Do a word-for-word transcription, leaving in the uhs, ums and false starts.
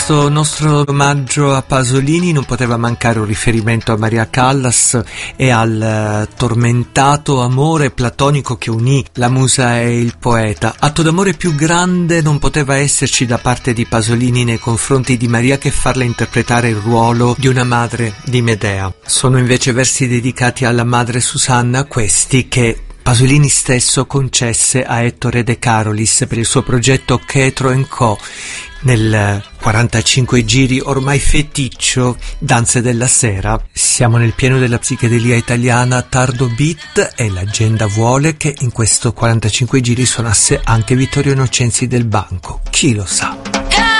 Questo nostro omaggio a Pasolini non poteva mancare un riferimento a Maria Callas e al uh, tormentato amore platonico che unì la musa e il poeta. Atto d'amore più grande non poteva esserci da parte di Pasolini nei confronti di Maria che farle interpretare il ruolo di una madre di Medea. Sono invece versi dedicati alla madre Susanna, questi che Pasolini stesso concesse a Ettore De Carolis per il suo progetto Chetro and Co. Nel quarantacinque giri ormai feticcio Danze della Sera. Siamo nel pieno della psichedelia italiana tardo beat e l'agenda vuole che in questo quarantacinque giri suonasse anche Vittorio Innocenzi del Banco. Chi lo sa?